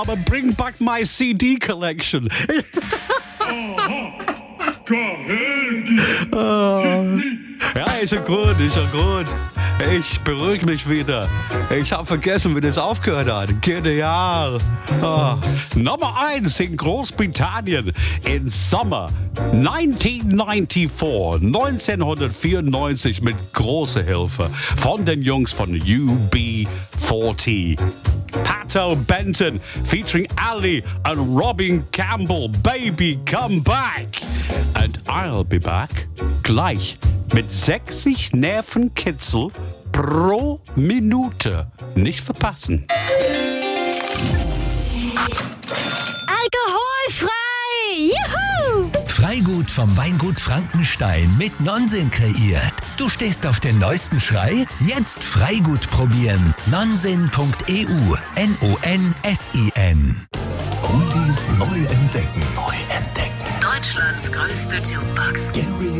Aber bring back my CD collection. Ja, ist ja gut. Ich beruhige mich wieder. Ich habe vergessen, wie das aufgehört hat. Genial. Nummer 1 in Großbritannien im Sommer 1994 mit großer Hilfe von den Jungs von UB40. Pato Benton featuring Ali and Robin Campbell. Baby, come back. And I'll be back. Gleich mit 60 Nervenkitzel pro Minute. Nicht verpassen. Alkoholfrei! Juhu! Freigut vom Weingut Frankenstein mit Nonsen kreiert. Du stehst auf den neuesten Schrei? Jetzt Freigut probieren. Nonsen.eu. Nonsin. Oldies neu entdecken. Deutschlands größte Jukebox. Gary